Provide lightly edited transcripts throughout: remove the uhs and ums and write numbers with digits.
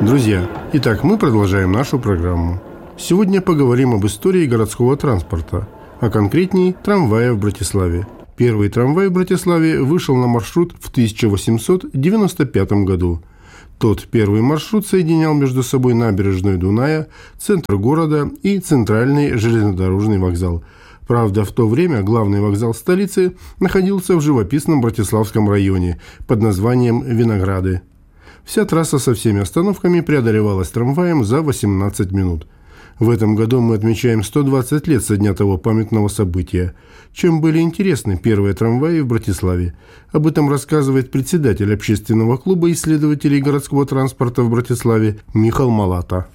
Друзья, итак, мы продолжаем нашу программу. Сегодня поговорим об истории городского транспорта, а конкретнее трамвая в Братиславе. Первый трамвай в Братиславе вышел на маршрут в 1895 году. Тот первый маршрут соединял между собой набережную Дуная, центр города и центральный железнодорожный вокзал. Правда, в то время главный вокзал столицы находился в живописном Братиславском районе под названием Винограды. Вся трасса со всеми остановками преодолевалась трамваем за 18 минут. В этом году мы отмечаем 120 лет со дня того памятного события. Чем были интересны первые трамваи в Братиславе? Об этом рассказывает председатель общественного клуба исследователей городского транспорта в Братиславе Михал Малата.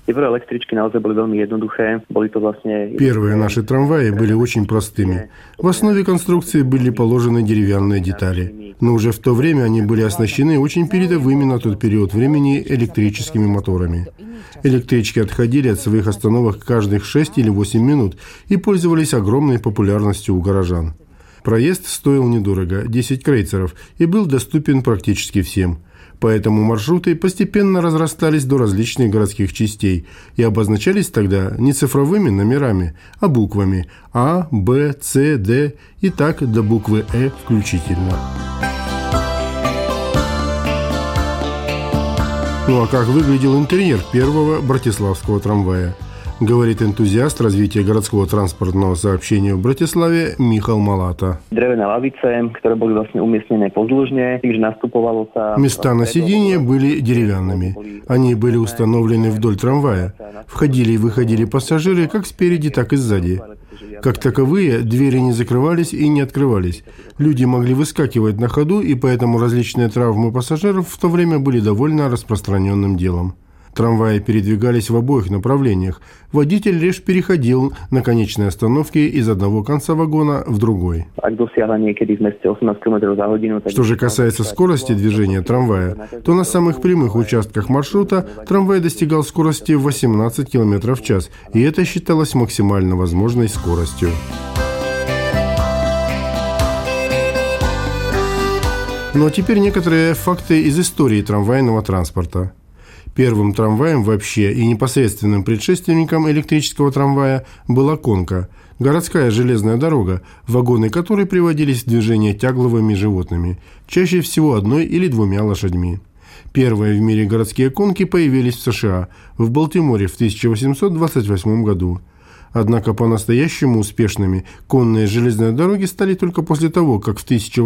Первые наши трамваи были очень простыми. В основе конструкции были положены деревянные детали. Но уже в то время они были оснащены очень передовыми на тот период времени электрическими моторами. Электрички отходили от своих остановок каждых 6 или 8 минут и пользовались огромной популярностью у горожан. Проезд стоил недорого – 10 крейцеров и был доступен практически всем. Поэтому маршруты постепенно разрастались до различных городских частей и обозначались тогда не цифровыми номерами, а буквами А, Б, С, Д и так до буквы Э включительно. Ну а как выглядел интерьер первого братиславского трамвая? Говорит энтузиаст развития городского транспортного сообщения в Братиславе Михал Малата. Места на сиденье были деревянными. Они были установлены вдоль трамвая. Входили и выходили пассажиры как спереди, так и сзади. Как таковые, двери не закрывались и не открывались. Люди могли выскакивать на ходу, и поэтому различные травмы пассажиров в то время были довольно распространенным делом. Трамваи передвигались в обоих направлениях. Водитель лишь переходил на конечной остановке из одного конца вагона в другой. Что же касается скорости движения трамвая, то на самых прямых участках маршрута трамвай достигал скорости 18 км в час, и это считалось максимально возможной скоростью. Ну а теперь некоторые факты из истории трамвайного транспорта. Первым трамваем вообще и непосредственным предшественником электрического трамвая была конка – городская железная дорога, вагоны которой приводились в движение тягловыми животными, чаще всего одной или двумя лошадьми. Первые в мире городские конки появились в США, в Балтиморе в 1828 году. Однако по-настоящему успешными конные железные дороги стали только после того, как в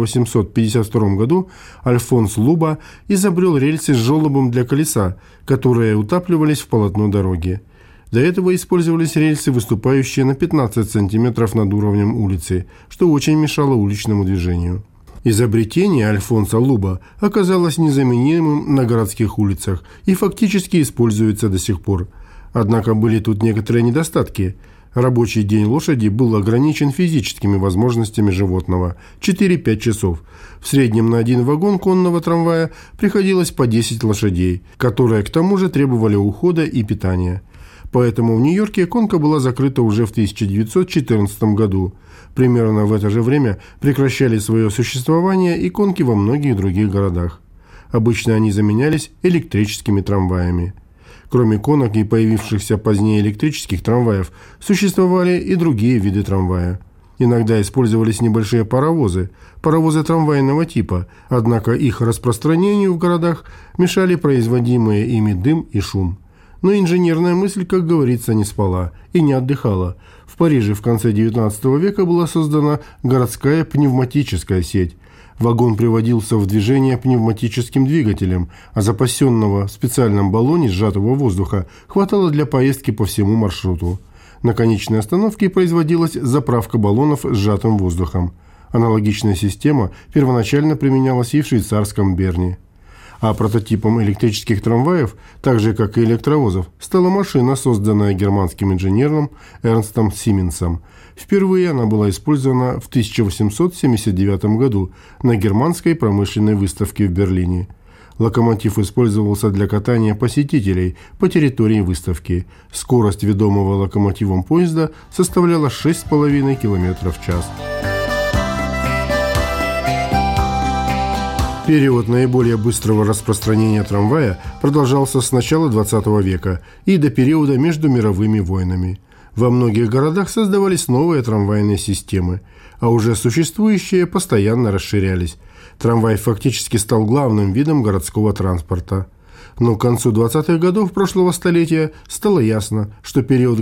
1852 году Альфонс Луба изобрел рельсы с желобом для колеса, которые утапливались в полотно дороги. До этого использовались рельсы, выступающие на 15 сантиметров над уровнем улицы, что очень мешало уличному движению. Изобретение Альфонса Луба оказалось незаменимым на городских улицах и фактически используется до сих пор. Однако были тут некоторые недостатки. Рабочий день лошади был ограничен физическими возможностями животного – 4-5 часов. В среднем на один вагон конного трамвая приходилось по 10 лошадей, которые к тому же требовали ухода и питания. Поэтому в Нью-Йорке конка была закрыта уже в 1914 году. Примерно в это же время прекращали свое существование и конки во многих других городах. Обычно они заменялись электрическими трамваями. Кроме конок и появившихся позднее электрических трамваев, существовали и другие виды трамвая. Иногда использовались небольшие паровозы трамвайного типа, однако их распространению в городах мешали производимые ими дым и шум. Но инженерная мысль, как говорится, не спала и не отдыхала. В Париже в конце XIX века была создана городская пневматическая сеть. Вагон приводился в движение пневматическим двигателем, а запасенного в специальном баллоне сжатого воздуха хватало для поездки по всему маршруту. На конечной остановке производилась заправка баллонов сжатым воздухом. Аналогичная система первоначально применялась и в швейцарском Берне. А прототипом электрических трамваев, так же как и электровозов, стала машина, созданная германским инженером Эрнстом Сименсом. Впервые она была использована в 1879 году на германской промышленной выставке в Берлине. Локомотив использовался для катания посетителей по территории выставки. Скорость ведомого локомотивом поезда составляла 6,5 км в час. Период наиболее быстрого распространения трамвая продолжался с начала XX века и до периода между мировыми войнами. Во многих городах создавались новые трамвайные системы, а уже существующие постоянно расширялись. Трамвай фактически стал главным видом городского транспорта. Но к концу 20-х годов прошлого столетия стало ясно, что период